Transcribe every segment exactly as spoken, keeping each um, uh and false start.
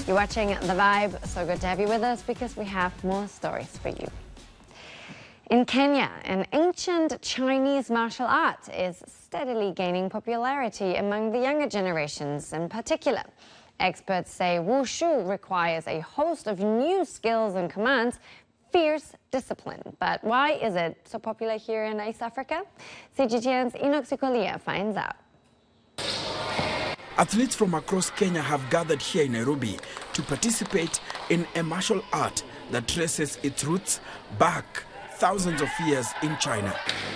You're watching The Vibe. So good to have you with us because we have more stories for you. In Kenya, an ancient Chinese martial art is steadily gaining popularity among the younger generations in particular. Experts say wushu requires a host of new skills and commands, fierce discipline. But why is it so popular here in East Africa? C G T N's Enoch Sikolia finds out. Athletes from across Kenya have gathered here in Nairobi to participate in a martial art that traces its roots back thousands of years in China.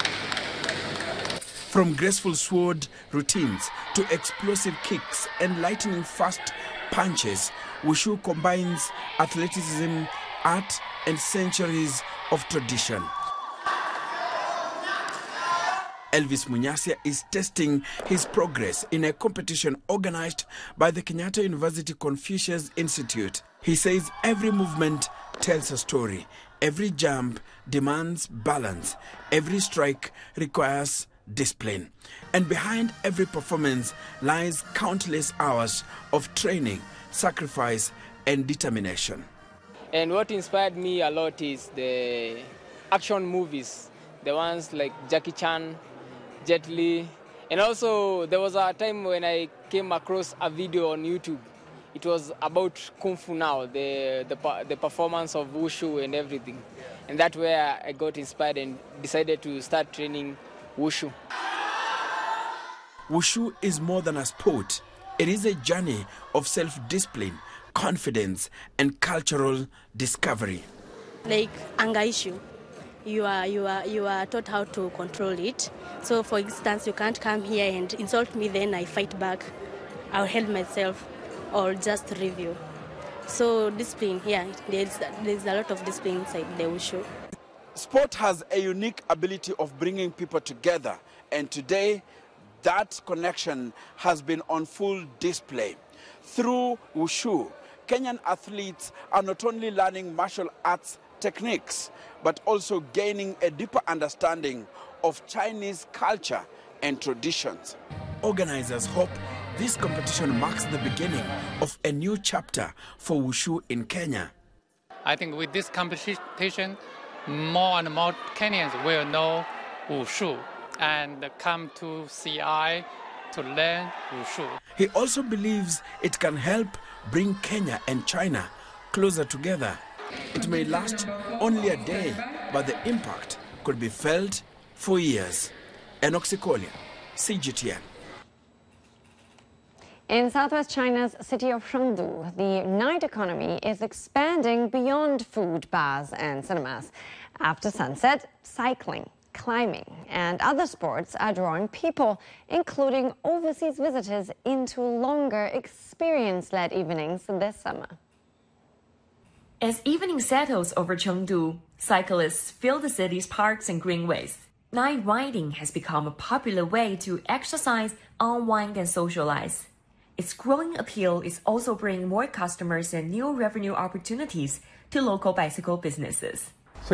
From graceful sword routines to explosive kicks and lightning fast punches, wushu combines athleticism, art, and centuries of tradition. Elvis Munyasia is testing his progress in a competition organized by the Kenyatta University Confucius Institute. He says every movement tells a story, every jump demands balance, every strike requires discipline. And behind every performance lies countless hours of training, sacrifice, and determination. And what inspired me a lot is the action movies, the ones like Jackie Chan, Jet Li, and also there was a time when I came across a video on YouTube. It was about Kung Fu Now, the, the, the performance of wushu and everything. And that's where I got inspired and decided to start training wushu. Wushu is more than a sport. It is a journey of self-discipline, confidence, and cultural discovery. Like anger issue. You are, you, are, you are taught how to control it. So, for instance, you can't come here and insult me, then I fight back. I'll help myself or just review. So, discipline, yeah, there's, there's a lot of discipline inside the wushu. Sport has a unique ability of bringing people together, and today that connection has been on full display. Through wushu, Kenyan athletes are not only learning martial arts techniques, but also gaining a deeper understanding of Chinese culture and traditions. Organizers hope this competition marks the beginning of a new chapter for wushu in Kenya. I think with this competition, more and more Kenyans will know wushu and come to C I to learn wushu. He also believes it can help bring Kenya and China closer together. It may last only a day, but the impact could be felt for years. Enoch Sikolia, C G T N. In southwest China's city of Chengdu, the night economy is expanding beyond food, bars and cinemas. After sunset, cycling, climbing and other sports are drawing people, including overseas visitors, into longer experience-led evenings this summer. As evening settles over Chengdu, cyclists fill the city's parks and greenways. Night riding has become a popular way to exercise, unwind, and socialize. Its growing appeal is also bringing more customers and new revenue opportunities to local bicycle businesses.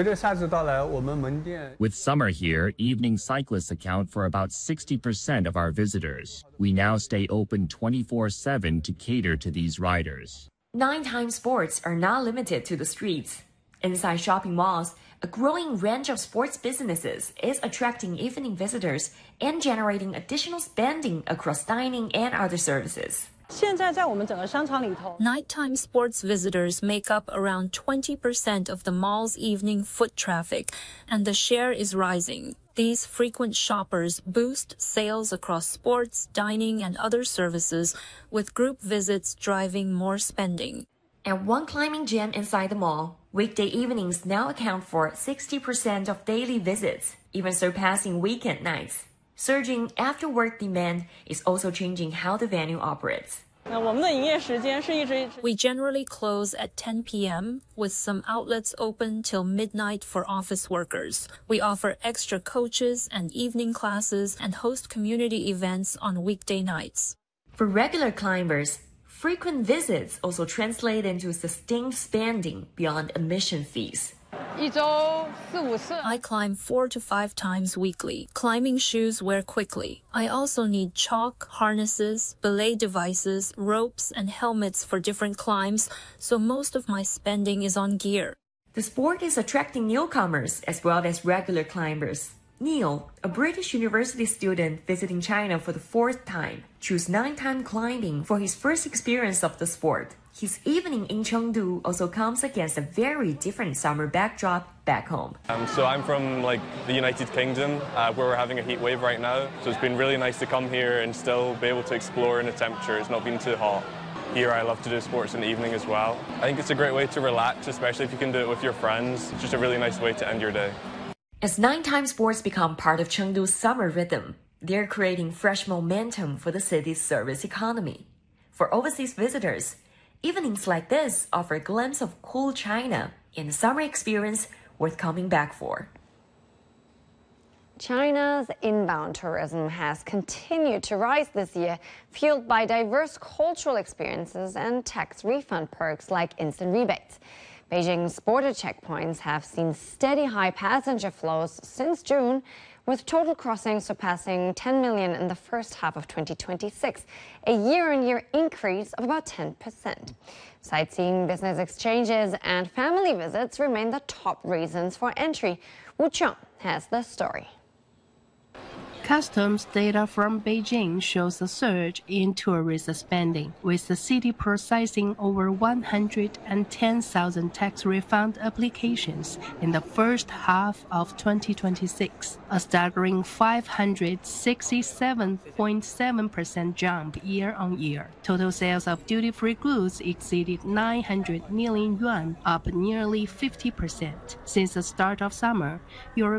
With summer here, evening cyclists account for about sixty percent of our visitors. We now stay open twenty-four seven to cater to these riders. Nighttime sports are not limited to the streets. Inside shopping malls, a growing range of sports businesses is attracting evening visitors and generating additional spending across dining and other services. Nighttime sports visitors make up around twenty percent of the mall's evening foot traffic, and the share is rising. These frequent shoppers boost sales across sports, dining, and other services, with group visits driving more spending. At one climbing gym inside the mall, weekday evenings now account for sixty percent of daily visits, even surpassing weekend nights. Surging after-work demand is also changing how the venue operates. We generally close at ten p m, with some outlets open till midnight for office workers. We offer extra coaches and evening classes and host community events on weekday nights. For regular climbers, frequent visits also translate into sustained spending beyond admission fees. I climb four to five times weekly. Climbing shoes wear quickly. I also need chalk, harnesses, belay devices, ropes, and helmets for different climbs, so most of my spending is on gear. The sport is attracting newcomers as well as regular climbers. Neil, a British university student visiting China for the fourth time, chose nighttime climbing for his first experience of the sport. His evening in Chengdu also comes against a very different summer backdrop back home. Um, so I'm from like the United Kingdom, uh, where we're having a heat wave right now. So it's been really nice to come here and still be able to explore in the temperature. It's not been too hot. Here I love to do sports in the evening as well. I think it's a great way to relax, especially if you can do it with your friends. It's just a really nice way to end your day. As nighttime sports become part of Chengdu's summer rhythm, they're creating fresh momentum for the city's service economy. For overseas visitors, evenings like this offer a glimpse of cool China and a summer experience worth coming back for. China's inbound tourism has continued to rise this year, fueled by diverse cultural experiences and tax refund perks like instant rebates. Beijing's border checkpoints have seen steady high passenger flows since June, with total crossings surpassing ten million in the first half of twenty twenty-six, a year-on-year increase of about ten percent. Sightseeing, business exchanges, and family visits remain the top reasons for entry. Wu Cheng has the story. Customs data from Beijing shows a surge in tourist spending, with the city processing over one hundred ten thousand tax refund applications in the first half of twenty twenty-six, a staggering five hundred sixty-seven point seven percent jump year-on-year. Total sales of duty-free goods exceeded nine hundred million yuan, up nearly fifty percent. Since the start of summer, Europe